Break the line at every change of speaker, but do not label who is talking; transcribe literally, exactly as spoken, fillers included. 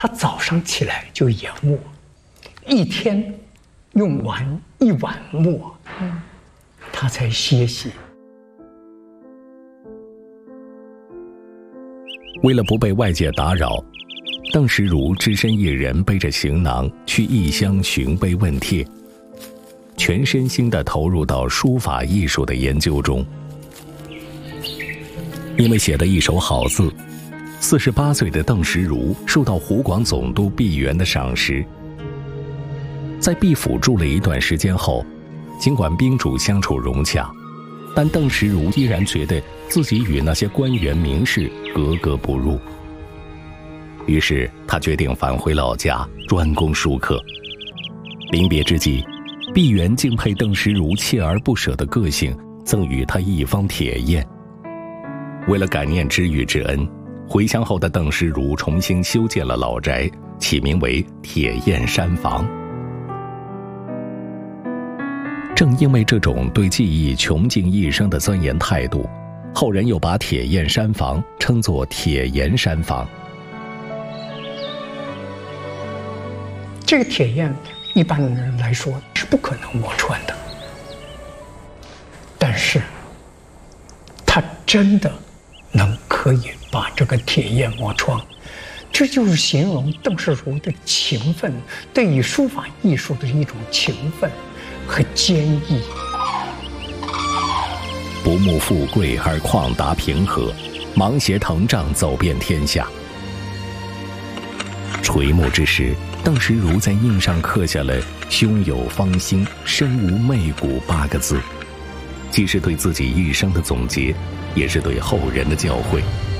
他早上起来就研墨，一天用完一碗墨，嗯，他才歇息。
为了不被外界打扰，邓石如只身一人背着行囊去异乡寻碑问帖，全身心地投入到书法艺术的研究中。因为写的一手好字，四十八岁的邓石如受到湖广总督毕沅的赏识。在毕府住了一段时间后，尽管宾主相处融洽，但邓石如依然觉得自己与那些官员名士格格不入。于是他决定返回老家专攻书课。临别之际，毕沅敬佩邓石如锲而不舍的个性，赠予他一方铁砚。为了感念知遇之恩，回乡后的邓石如重新修建了老宅，起名为铁砚山房。正因为这种对技艺穷尽一生的钻研态度，后人又把铁砚山房称作铁岩山房。
这个铁砚一般人来说是不可能磨穿的，但是他真的能可以把这个铁砚磨穿，这就是形容邓石如的勤奋，对于书法艺术的一种勤奋和坚毅。
不慕富贵而旷达平和，芒鞋藤杖走遍天下。垂暮之时，邓石如在印上刻下了胸有芳心，身无媚骨八个字，既是对自己一生的总结，也是对后人的教诲。